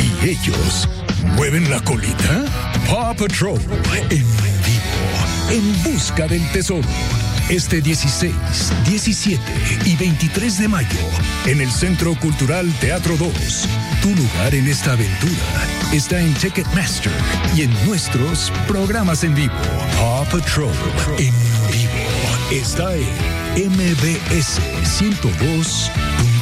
¿Y ellos mueven la colita? Paw Patrol, en vivo, en busca del tesoro. Este 16, 17 y 23 de mayo, en el Centro Cultural Teatro 2. Tu lugar en esta aventura está en Ticketmaster y en nuestros programas en vivo. Paw Patrol, en vivo, está en MBS 102.5.